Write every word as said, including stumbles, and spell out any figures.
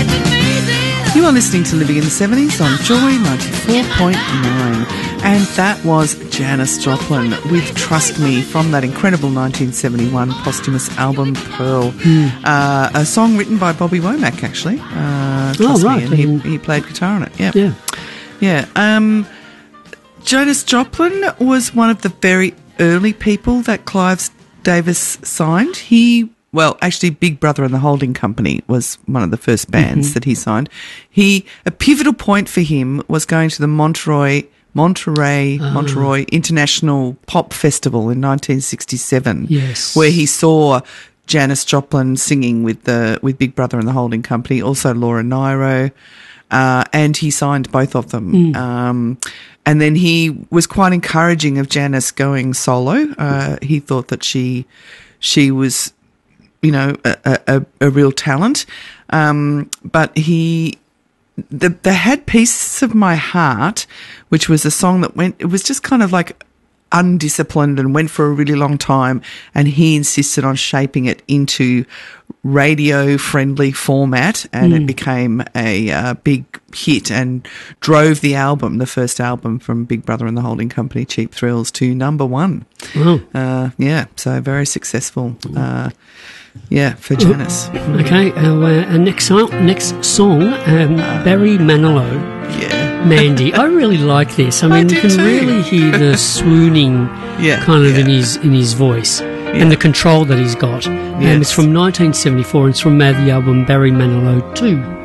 You are listening to Living in the seventies on Joy ninety-four point nine, and that was Janis Joplin with Trust Me from that incredible nineteen seventy-one posthumous album Pearl, mm. uh, a song written by Bobby Womack actually. Uh, oh, right. Me, and he, he played guitar on it. Yep. Yeah. Yeah. Um, Janis Joplin was one of the very early people that Clive Davis signed. He Well, actually, Big Brother and the Holding Company was one of the first bands mm-hmm. that he signed. He a pivotal point for him was going to the Monterey Monterey oh. Monterey International Pop Festival in nineteen sixty-seven. Yes, where he saw Janis Joplin singing with the with Big Brother and the Holding Company, also Laura Nyro, uh, and he signed both of them. Mm. Um, and then he was quite encouraging of Janis going solo. Uh, he thought that she she was, you know, a, a, a real talent. Um, but he, the, they had Pieces of My Heart, which was a song that went, it was just kind of like undisciplined and went for a really long time. And he insisted on shaping it into radio friendly format, and mm. it became a uh, big hit and drove the album, the first album from Big Brother and the Holding Company, Cheap Thrills, to number one. Wow. Uh, yeah, so very successful. Uh, Yeah, for Janis. Okay, our, uh, our next song, next song um, uh, Barry Manilow. Yeah. Mandy. I really like this. I mean, I you can too. really hear the swooning yeah, kind of yeah. in his in his voice yeah. and the control that he's got. Yes. Um, it's from nineteen seventy-four. It's from uh, the album Barry Manilow two.